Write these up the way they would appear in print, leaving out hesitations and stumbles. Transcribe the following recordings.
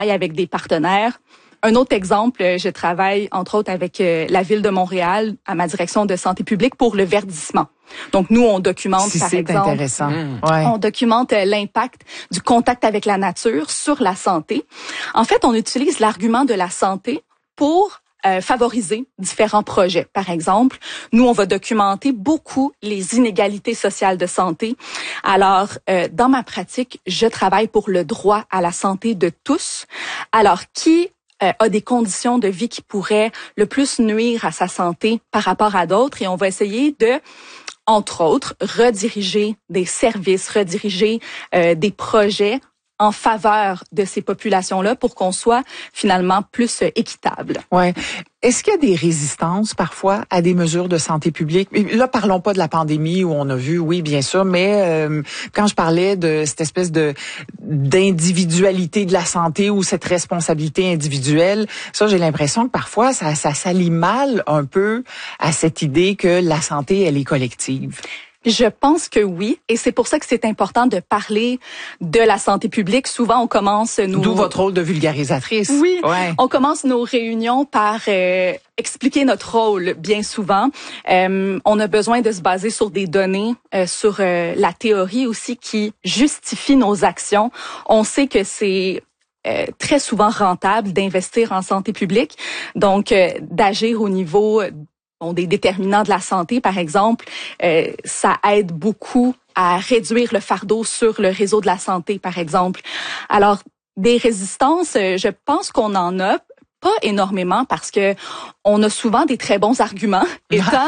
avec des partenaires. Un autre exemple, je travaille entre autres avec la Ville de Montréal à ma direction de santé publique pour le verdissement. Donc nous, on documente par exemple, intéressant. On documente l'impact du contact avec la nature sur la santé. En fait, on utilise l'argument de la santé pour favoriser différents projets. Par exemple, nous, on va documenter beaucoup les inégalités sociales de santé. Alors, dans ma pratique, je travaille pour le droit à la santé de tous. Alors, qui a des conditions de vie qui pourraient le plus nuire à sa santé par rapport à d'autres, et on va essayer de, entre autres, rediriger des services, rediriger des projets en faveur de ces populations-là pour qu'on soit finalement plus équitable. Ouais. Est-ce qu'il y a des résistances parfois à des mesures de santé publique? Là, parlons pas de la pandémie où on a vu, oui, bien sûr, mais quand je parlais de cette espèce d'individualité de la santé ou cette responsabilité individuelle, ça, j'ai l'impression que parfois, ça s'allie mal un peu à cette idée que la santé, elle est collective. Je pense que oui, et c'est pour ça que c'est important de parler de la santé publique. Souvent, on commence D'où votre rôle de vulgarisatrice. Oui, ouais. On commence nos réunions par expliquer notre rôle bien souvent. On a besoin de se baser sur des données, sur la théorie aussi qui justifie nos actions. On sait que c'est très souvent rentable d'investir en santé publique, donc d'agir au niveau des déterminants de la santé, par exemple, ça aide beaucoup à réduire le fardeau sur le réseau de la santé, par exemple. Alors, des résistances, je pense qu'on en a pas énormément parce que on a souvent des très bons arguments. Étant,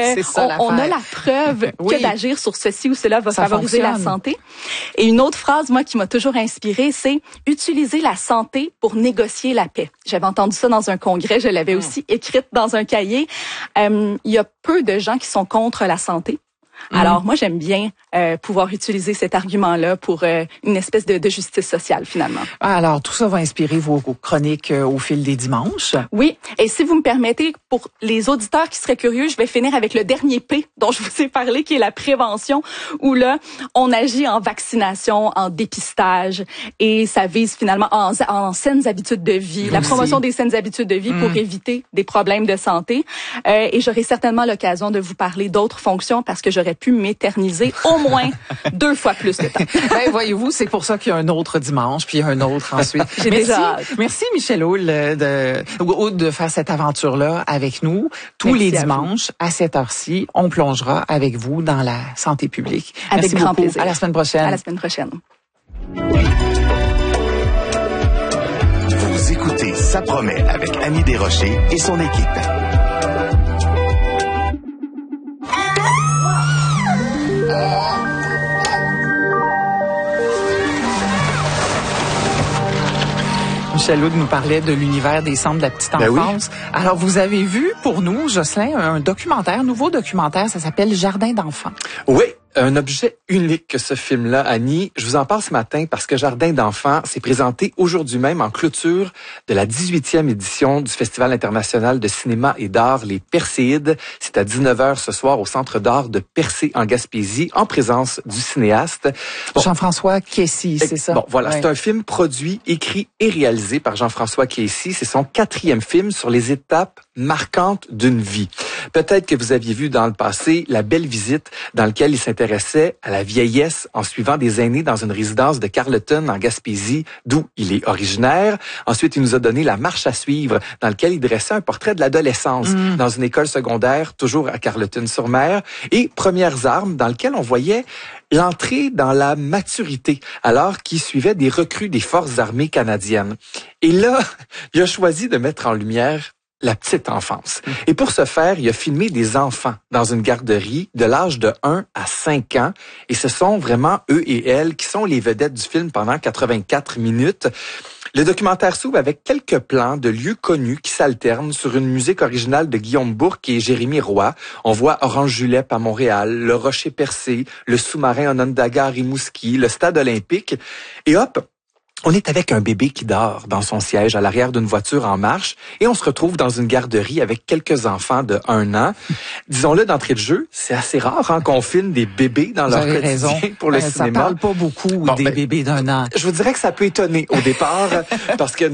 on a la preuve que d'agir sur ceci ou cela va favoriser la santé. Et une autre phrase, moi, qui m'a toujours inspirée, c'est « utiliser la santé pour négocier la paix ». J'avais entendu ça dans un congrès, je l'avais aussi écrite dans un cahier. Il y a peu de gens qui sont contre la santé. Alors, moi, j'aime bien pouvoir utiliser cet argument-là pour une espèce de justice sociale, finalement. Alors, tout ça va inspirer vos chroniques au fil des dimanches. Oui, et si vous me permettez, pour les auditeurs qui seraient curieux, je vais finir avec le dernier P dont je vous ai parlé, qui est la prévention, où là, on agit en vaccination, en dépistage, et ça vise finalement en saines habitudes de vie, la promotion des saines habitudes de vie pour éviter des problèmes de santé. Et j'aurai certainement l'occasion de vous parler d'autres fonctions parce que j'aurais pu m'éterniser au moins 2 fois plus de temps. Ben, voyez-vous, c'est pour ça qu'il y a un autre dimanche, puis un autre ensuite. Merci Michel Houle de faire cette aventure-là avec nous. Tous les dimanches, à cette heure-ci, on plongera avec vous dans la santé publique. Avec Merci grand beaucoup. plaisir. À la semaine prochaine. À la semaine prochaine. Vous écoutez Ça promet avec Annie Desrochers et son équipe. Michel Houle nous parlait de l'univers des centres de la petite enfance. Oui. Alors, vous avez vu pour nous, Jocelyn, un nouveau documentaire, ça s'appelle Jardin d'enfants. Oui. Un objet unique que ce film-là, Annie. Je vous en parle ce matin parce que Jardin d'enfants s'est présenté aujourd'hui même en clôture de la 18e édition du Festival international de cinéma et d'art Les Perséides. C'est à 19h ce soir au Centre d'art de Percé en Gaspésie, en présence du cinéaste. Jean-François Kessy, c'est ça? Bon, voilà. Ouais. C'est un film produit, écrit et réalisé par Jean-François Kessy. C'est son 4e film sur les étapes marquantes d'une vie. Peut-être que vous aviez vu dans le passé La Belle Visite, dans lequel il s'intéressait à la vieillesse en suivant des aînés dans une résidence de Carleton en Gaspésie, d'où il est originaire. Ensuite, il nous a donné La Marche à suivre, dans lequel il dressait un portrait de l'adolescence dans une école secondaire, toujours à Carleton-sur-Mer. Et Premières armes, dans lequel on voyait l'entrée dans la maturité, alors qu'il suivait des recrues des forces armées canadiennes. Et là, il a choisi de mettre en lumière la petite enfance. Et pour ce faire, il a filmé des enfants dans une garderie de l'âge de 1 à 5 ans. Et ce sont vraiment eux et elles qui sont les vedettes du film pendant 84 minutes. Le documentaire s'ouvre avec quelques plans de lieux connus qui s'alternent sur une musique originale de Guillaume Bourque et Jérémy Roy. On voit Orange Julep à Montréal, le Rocher Percé, le sous-marin Onondaga à Rimouski, le Stade olympique. Et hop, On est avec un bébé qui dort dans son siège à l'arrière d'une voiture en marche et on se retrouve dans une garderie avec quelques enfants de 1 an. Disons-le d'entrée de jeu, c'est assez rare qu'on filme des bébés dans leur quotidien raison. Pour le cinéma. Ça parle pas beaucoup des bébés d'1 an. Je vous dirais que ça peut étonner au départ parce que